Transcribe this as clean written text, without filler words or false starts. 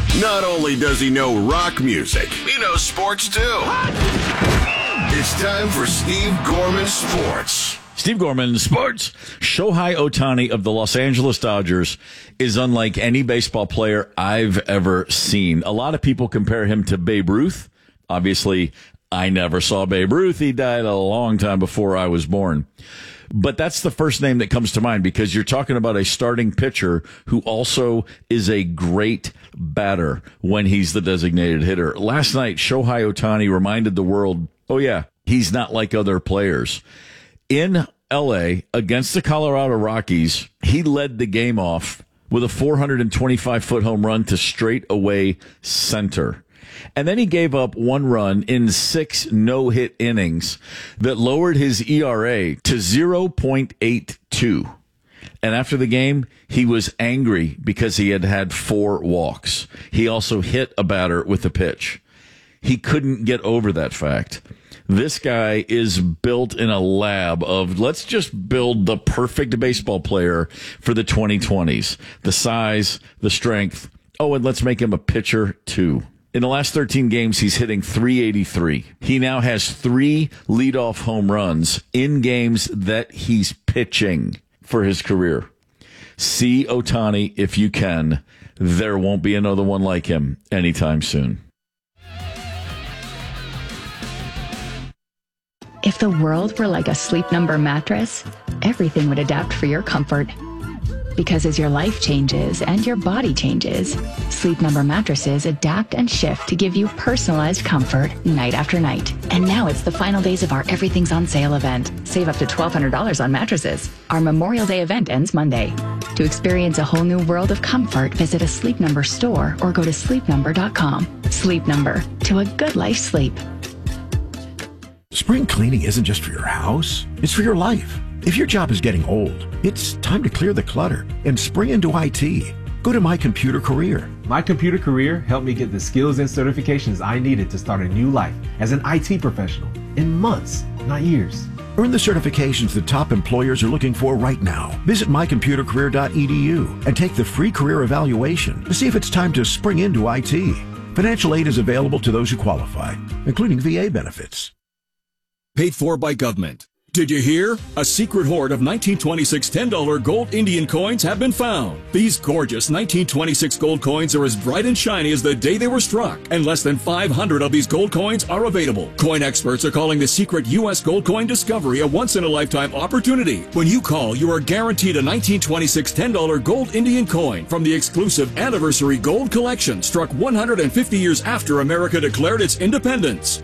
Not only does he know rock music, he knows sports too. It's time for Steve Gorman Sports. Steve Gorman, Sports. Shohei Ohtani of the Los Angeles Dodgers is unlike any baseball player I've ever seen. A lot of people compare him to Babe Ruth. Obviously, I never saw Babe Ruth. He died a long time before I was born. But that's the first name that comes to mind because you're talking about a starting pitcher who also is a great batter when he's the designated hitter. Last night, Shohei Ohtani reminded the world, oh yeah, he's not like other players. In L.A., against the Colorado Rockies, he led the game off with a 425-foot home run to straightaway center. And then he gave up one run in 6 no-hit innings that lowered his ERA to 0.82. And after the game, he was angry because he had had 4 walks. He also hit a batter with a pitch. He couldn't get over that fact. This guy is built in a lab of let's just build the perfect baseball player for the 2020s. The size, the strength. Oh, and let's make him a pitcher too. In the last 13 games, he's hitting .383. He now has 3 leadoff home runs in games that he's pitching for his career. See Ohtani if you can. There won't be another one like him anytime soon. If the world were like a Sleep Number mattress, everything would adapt for your comfort. Because as your life changes and your body changes, Sleep Number mattresses adapt and shift to give you personalized comfort night after night. And now it's the final days of our Everything's on Sale event. Save up to $1,200 on mattresses. Our Memorial Day event ends Monday. To experience a whole new world of comfort, visit a Sleep Number store or go to sleepnumber.com. Sleep Number, to a good life sleep. Spring cleaning isn't just for your house, it's for your life. If your job is getting old, it's time to clear the clutter and spring into IT. Go to My Computer Career. My Computer Career helped me get the skills and certifications I needed to start a new life as an IT professional in months, not years. Earn the certifications that top employers are looking for right now. Visit mycomputercareer.edu and take the free career evaluation to see if it's time to spring into IT. Financial aid is available to those who qualify, including VA benefits. Paid for by government. Did you hear? A secret hoard of 1926 $10 gold Indian coins have been found. These gorgeous 1926 gold coins are as bright and shiny as the day they were struck, and less than 500 of these gold coins are available. Coin experts are calling the secret U.S. gold coin discovery a once-in-a-lifetime opportunity. When you call, you are guaranteed a 1926 $10 gold Indian coin from the exclusive Anniversary Gold Collection, struck 150 years after America declared its independence.